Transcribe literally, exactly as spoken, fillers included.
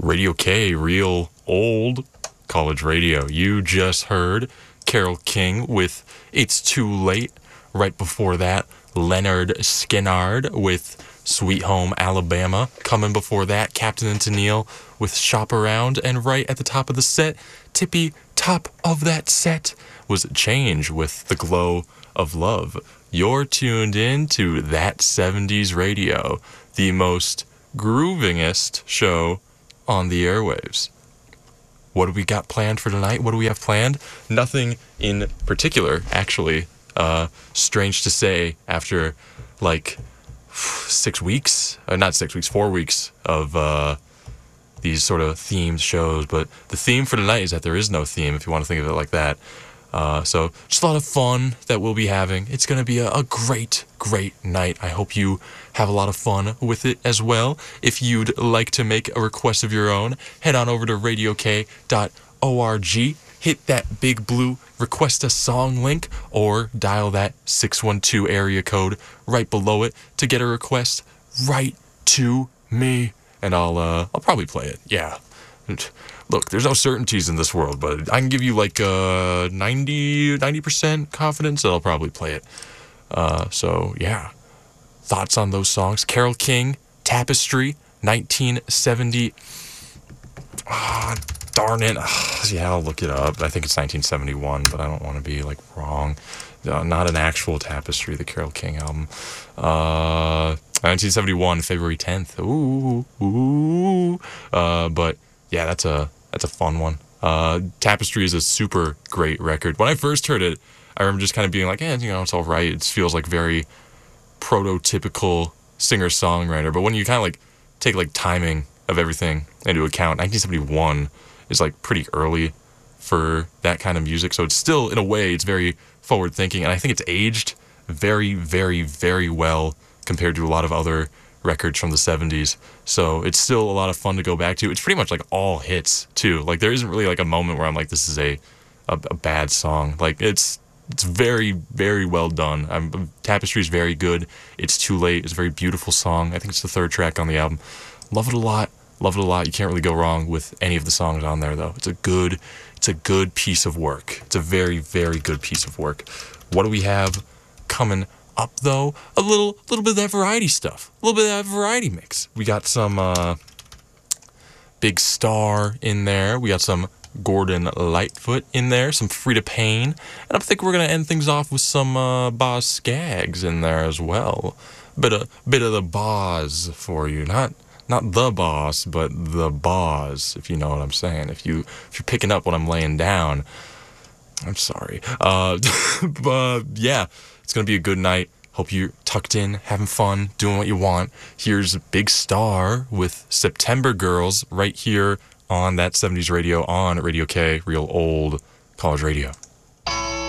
Radio K, real old college radio. You just heard Carole King with It's Too Late. Right before that, Leonard Skinnard with Sweet Home Alabama. Coming before that, Captain and Tennille with Shop Around. And right at the top of the set, tippy top of that set, was Change with The Glow of Love. You're tuned in to That seventies Radio, the most groovingest show on the airwaves. What do we got planned for tonight? What do we have planned? Nothing in particular, actually. Uh, strange to say, after like six weeks, uh, not six weeks, four weeks of uh, these sort of themed shows. But the theme for tonight is that there is no theme, if you want to think of it like that. Uh, so just a lot of fun that we'll be having. It's going to be a, a great, great night. I hope you have a lot of fun with it as well. If you'd like to make a request of your own, head on over to radio k dot org. Hit that big blue request a song link or dial that six one two area code right below it to get a request right to me. And I'll uh, I'll probably play it. Yeah. Look, there's no certainties in this world, but I can give you like uh, ninety, ninety percent confidence that I'll probably play it. Uh, so, yeah. Thoughts on those songs? Carole King, Tapestry, nineteen seventy. Ah, darn it. Yeah, I'll look it up. I think it's nineteen seventy-one, but I don't want to be like wrong. Uh, not an actual Tapestry, the Carole King album. Uh, nineteen seventy-one, February tenth. Ooh, ooh. Uh, but yeah, that's a that's a fun one. Uh, Tapestry is a super great record. When I first heard it, I remember just kind of being like, eh, you know, it's all right. It feels like very prototypical singer-songwriter. But when you kind of like take like timing of everything into account, nineteen seventy-one is like pretty early for that kind of music. So it's still, in a way, it's very forward-thinking. And I think it's aged very, very, very well compared to a lot of other records from the seventies. So it's still a lot of fun to go back to. It's pretty much like all hits too. Like there isn't really like a moment where I'm like, this is a a, a bad song. Like it's it's very, very well done. I'm, Tapestry is very good. It's Too Late. It's a very beautiful song. I think it's the third track on the album. Love it a lot. Love it a lot. You can't really go wrong with any of the songs on there though. It's a good it's a good piece of work. It's a very, very good piece of work. What do we have coming up though? A little little bit of that variety stuff, a little bit of that variety mix. We got some uh Big Star in there, we got some Gordon Lightfoot in there, some Frida Payne, and I think we're gonna end things off with some uh Boz Scaggs in there as well. Bit of bit of the Boz for you, not not the boss, but the Boz, if you know what I'm saying. If you if you're picking up what I'm laying down, I'm sorry. Uh but yeah, it's going to be a good night. Hope you're tucked in, having fun, doing what you want. Here's Big Star with September Girls right here on That seventies Radio on Radio K, real old college radio.